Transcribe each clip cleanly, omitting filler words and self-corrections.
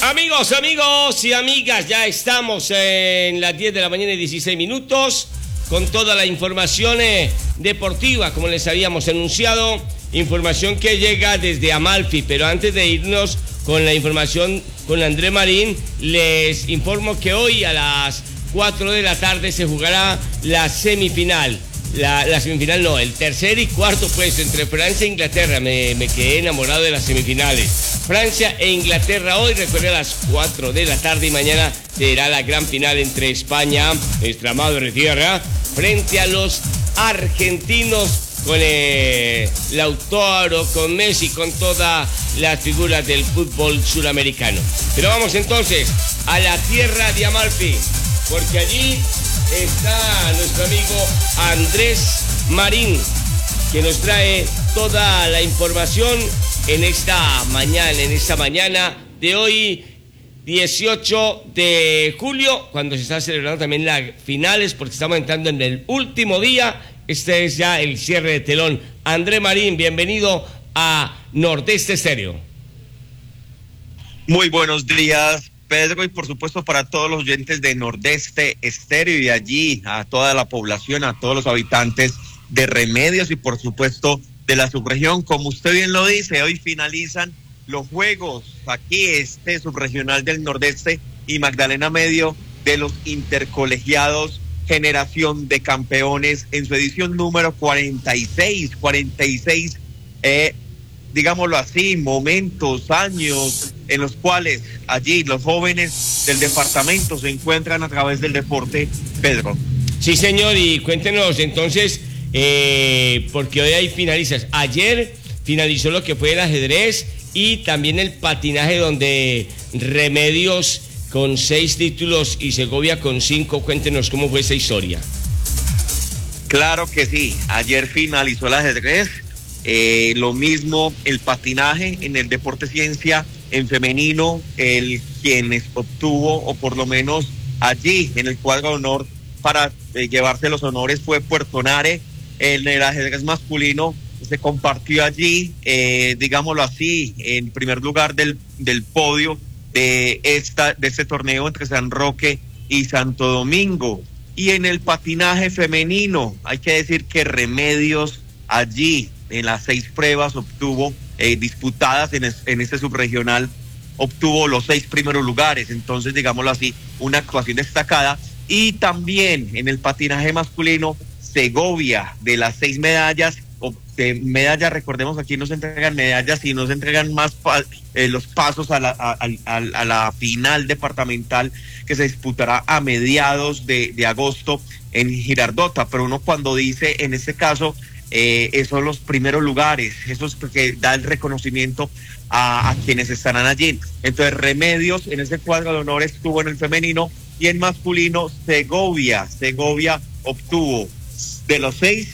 Amigos y amigas, ya estamos en las 10 de la mañana y 16 minutos con toda la información deportiva, como les habíamos anunciado, información que llega desde Amalfi, pero antes de irnos con la información con André Marín, les informo que hoy a las 4 de la tarde se jugará la semifinal. La semifinal no, el tercer y cuarto puesto entre Francia e Inglaterra. Me quedé enamorado de las semifinales. Francia e Inglaterra hoy, recuerden, a las 4 de la tarde, y mañana será la gran final entre España, nuestra madre tierra, frente a los argentinos con Lautaro, con Messi, con todas las figuras del fútbol suramericano. Pero vamos entonces a la tierra de Amalfi, porque allí está nuestro amigo Andrés Marín, que nos trae toda la información en esta mañana de hoy, 18 de julio, cuando se está celebrando también las finales, porque estamos entrando en el último día. Este es ya el cierre de telón. Andrés Marín, bienvenido a Nordeste Estéreo. Muy buenos días, Pedro, y por supuesto para todos los oyentes de Nordeste Estéreo, y allí a toda la población, a todos los habitantes de Remedios y por supuesto de la subregión. Como usted bien lo dice, hoy finalizan los juegos aquí, subregional del Nordeste y Magdalena Medio, de los intercolegiados Generación de Campeones en su edición número 46, digámoslo así, momentos, años en los cuales allí los jóvenes del departamento se encuentran a través del deporte, Pedro. Sí, señor, y cuéntenos entonces, porque hoy hay finalistas. Ayer finalizó lo que fue el ajedrez y también el patinaje, donde Remedios con 6 títulos y Segovia con 5. Cuéntenos cómo fue esa historia. Claro que sí, ayer finalizó el ajedrez, lo mismo el patinaje en el deporte ciencia en femenino. Quienes obtuvo, o por lo menos allí en el cuadro de honor para llevarse los honores, fue Puerto Nare. En el ajedrez masculino se compartió allí, digámoslo así, en primer lugar del podio de este torneo entre San Roque y Santo Domingo. Y en el patinaje femenino, hay que decir que Remedios allí en las 6 pruebas obtuvo, disputadas en este subregional, obtuvo los 6 primeros lugares. Entonces, digámoslo así, una actuación destacada. Y también en el patinaje masculino, Segovia, de las 6 medallas, recordemos, aquí no se entregan medallas, sino se entregan más los pasos a la final departamental, que se disputará a mediados de agosto en Girardota. Pero uno, cuando dice en este caso, son los primeros lugares, eso es porque da el reconocimiento a quienes estarán allí. Entonces, Remedios en ese cuadro de honor estuvo en el femenino, y en masculino Segovia obtuvo de los 6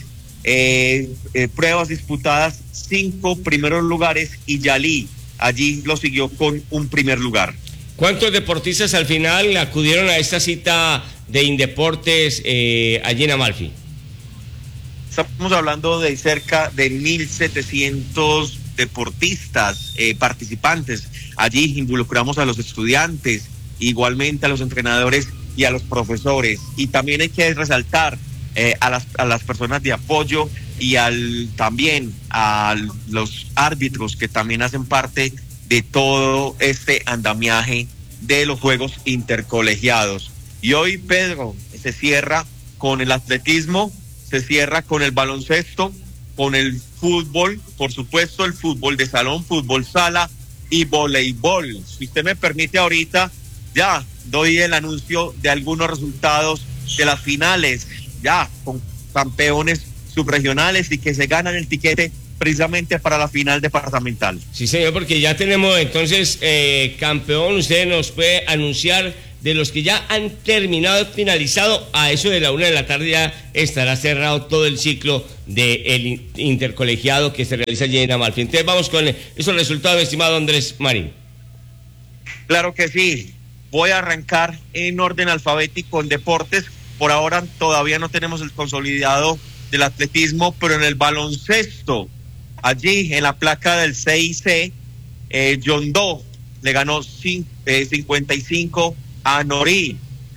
pruebas disputadas 5 primeros lugares, y Yalí allí lo siguió con un primer lugar. ¿Cuántos deportistas al final acudieron a esta cita de Indeportes allí en Amalfi? Estamos hablando de cerca de 1,700 deportistas, participantes. Allí involucramos a los estudiantes, igualmente a los entrenadores y a los profesores. Y también hay que resaltar a las personas de apoyo y también a los árbitros, que también hacen parte de todo este andamiaje de los Juegos Intercolegiados. Y hoy, Pedro, se cierra con el atletismo, se cierra con el baloncesto, con el fútbol, por supuesto el fútbol de salón, fútbol sala y voleibol. Si usted me permite, ahorita ya doy el anuncio de algunos resultados de las finales, ya con campeones subregionales y que se ganan el tiquete precisamente para la final departamental. Sí, señor, porque ya tenemos entonces campeón. Usted nos puede anunciar de los que ya han terminado, finalizado. A eso de la 1 de la tarde ya estará cerrado todo el ciclo del intercolegiado que se realiza allí en Amalfi. Entonces vamos con esos resultados, estimado Andrés Marín. Claro que sí. Voy a arrancar en orden alfabético en deportes. Por ahora todavía no tenemos el consolidado del atletismo, pero en el baloncesto, allí en la placa del CIC, Yondó le ganó 55 a Norí,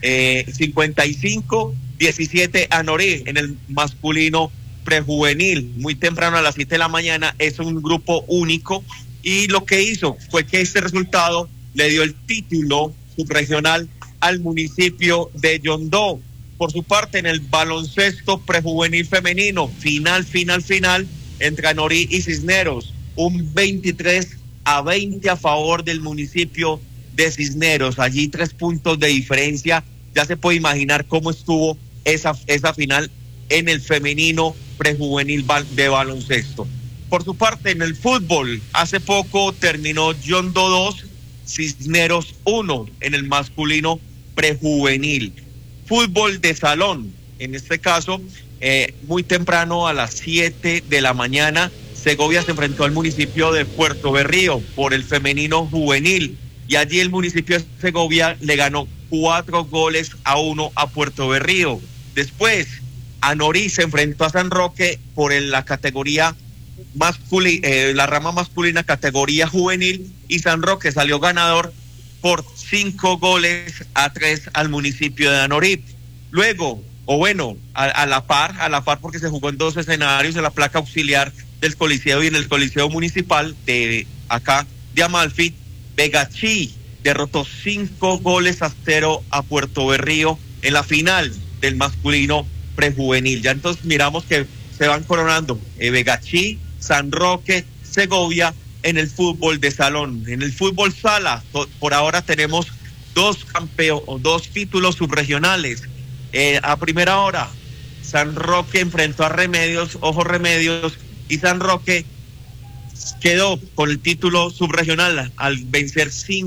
55-17 a Norí en el masculino prejuvenil, muy temprano a las 7 de la mañana. Es un grupo único y lo que hizo fue que este resultado le dio el título subregional al municipio de Yondó. Por su parte, en el baloncesto prejuvenil femenino, final entre Anorí y Cisneros, un 23-20 a favor del municipio de Cisneros. Allí 3 puntos de diferencia. Ya se puede imaginar cómo estuvo esa final en el femenino prejuvenil de baloncesto. Por su parte, en el fútbol, hace poco terminó Yondó 2, Cisneros 1 en el masculino prejuvenil. Fútbol de salón, en este caso, muy temprano a las 7 de la mañana, Segovia se enfrentó al municipio de Puerto Berrío por el femenino juvenil, y allí el municipio de Segovia le ganó 4-1 a Puerto Berrío. Después, Anorí se enfrentó a San Roque por la categoría masculina, la rama masculina, categoría juvenil, y San Roque salió ganador por 5-3 al municipio de Anorí. Luego, a la par, porque se jugó en 2 escenarios, en la placa auxiliar del Coliseo y en el Coliseo Municipal de acá de Amalfi, Vegachí derrotó 5-0 a Puerto Berrío en la final del masculino prejuvenil. Ya entonces miramos que se van coronando Vegachí, San Roque, Segovia en el fútbol de salón. En el fútbol sala, por ahora tenemos 2 títulos subregionales. A primera hora, San Roque enfrentó a Remedios, Remedios, y San Roque quedó con el título subregional al vencer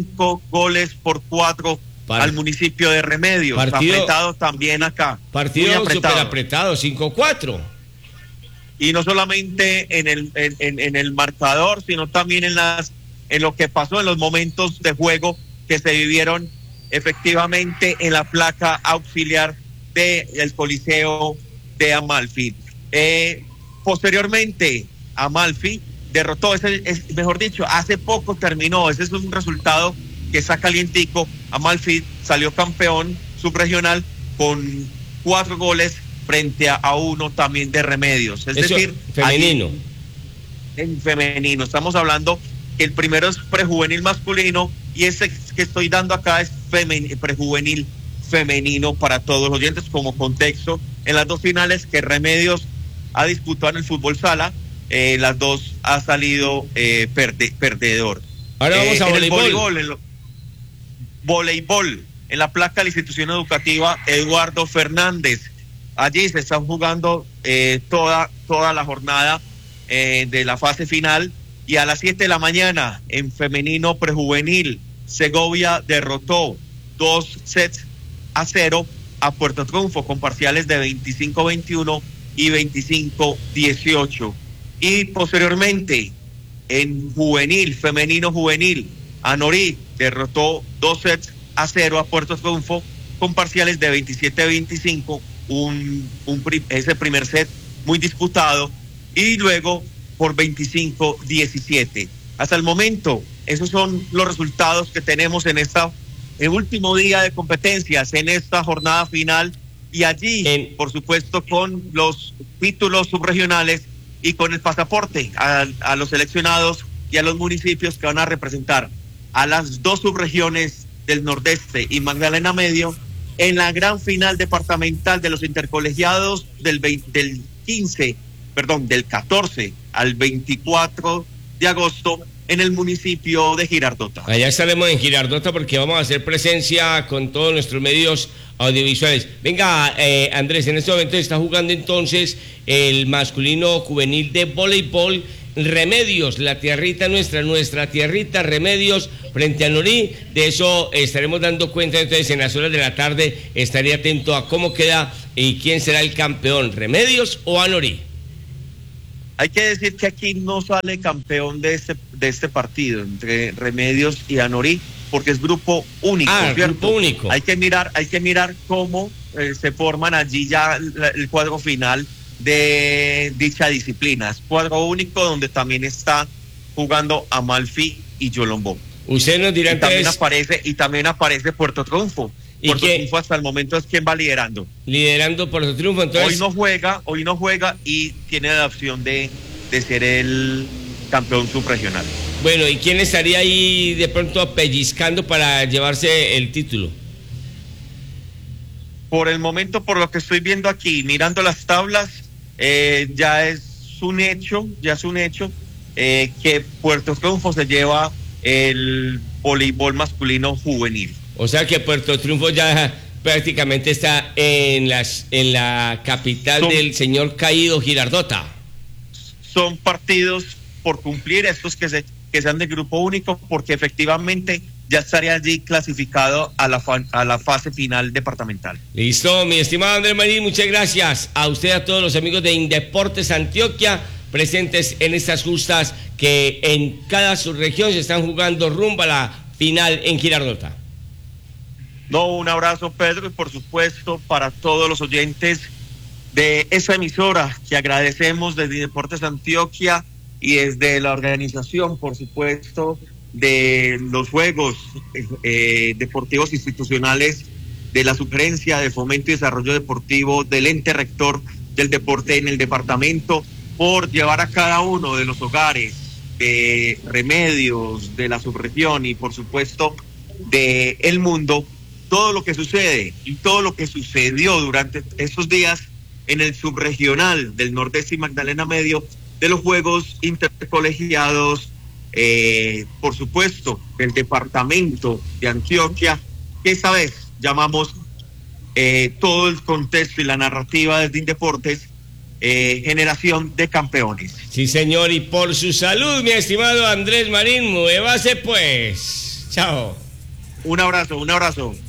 5-4 al municipio de Remedios. Apretado también acá. Partido súper apretado, 5-4. Y no solamente en el marcador, sino también en lo que pasó en los momentos de juego que se vivieron efectivamente en la placa auxiliar del Coliseo de Amalfi. Posteriormente, Amalfi derrotó, mejor dicho, hace poco terminó, ese es un resultado que está calientico. Amalfi salió campeón subregional con 4 goles frente a 1 también de Remedios. Es decir, femenino. En femenino. Estamos hablando que el primero es prejuvenil masculino y ese que estoy dando acá es prejuvenil femenino para todos los oyentes como contexto. En las 2 finales que Remedios ha disputado en el fútbol sala, las 2 ha salido perdedor. Ahora vamos a voleibol, en la placa de la institución educativa Eduardo Fernández. Allí se está jugando toda la jornada de la fase final, y a las 7 de la mañana en femenino prejuvenil, Segovia derrotó 2-0 a Puerto Triunfo con parciales de 25-21 y 25-18. Y posteriormente en femenino juvenil, Anorí derrotó 2-0 a Puerto Triunfo con parciales de 27-25, ese primer set muy disputado, y luego por 25-17. Hasta el momento, esos son los resultados que tenemos en el último día de competencias, en esta jornada final, y allí, por supuesto, con los títulos subregionales y con el pasaporte a los seleccionados y a los municipios que van a representar a las 2 subregiones del Nordeste y Magdalena Medio en la gran final departamental de los intercolegiados del 14 al 24 de agosto en el municipio de Girardota. Allá estaremos en Girardota porque vamos a hacer presencia con todos nuestros medios audiovisuales. Venga, Andrés, en este momento está jugando entonces el masculino juvenil de voleibol. Remedios, la tierrita nuestra tierrita Remedios frente a Norí. De eso estaremos dando cuenta entonces en las horas de la tarde. Estaré atento a cómo queda y quién será el campeón, Remedios o Anorí. Hay que decir que aquí no sale campeón de este partido entre Remedios y Anorí, porque es grupo único. Grupo único. Hay que mirar cómo se forman allí ya el cuadro final de dicha disciplina. Es cuadro único donde también está jugando Amalfi y Yolombó. Usted nos dirá y también aparece Puerto Triunfo. Puerto Triunfo hasta el momento es quien va liderando. Liderando Puerto Triunfo, entonces. Hoy no juega y tiene la opción de ser el campeón subregional. Bueno, ¿y quién estaría ahí de pronto pellizcando para llevarse el título? Por el momento, por lo que estoy viendo aquí, mirando las tablas, ya es un hecho que Puerto Triunfo se lleva el voleibol masculino juvenil. O sea que Puerto Triunfo ya prácticamente está en la capital del señor caído Girardota. Son partidos por cumplir, estos que sean de grupo único, porque efectivamente ya estaría allí clasificado a la fase final departamental. Listo, mi estimado Andrés Marín, muchas gracias a usted, a todos los amigos de Indeportes Antioquia, presentes en estas justas que en cada subregión se están jugando rumbo a la final en Girardota. No, un abrazo, Pedro, y por supuesto para todos los oyentes de esa emisora que agradecemos desde Deportes Antioquia y desde la organización, por supuesto, de los Juegos Deportivos Institucionales de la Sugerencia de Fomento y Desarrollo Deportivo del ente rector del deporte en el departamento, por llevar a cada uno de los hogares de Remedios, de la subregión y por supuesto de el mundo, todo lo que sucede y todo lo que sucedió durante estos días en el subregional del Nordeste y Magdalena Medio de los Juegos Intercolegiados, por supuesto, del departamento de Antioquia, que esta vez llamamos todo el contexto y la narrativa desde Indeportes, generación de campeones. Sí, señor, y por su salud, mi estimado Andrés Marín, muévase pues. Chao. Un abrazo.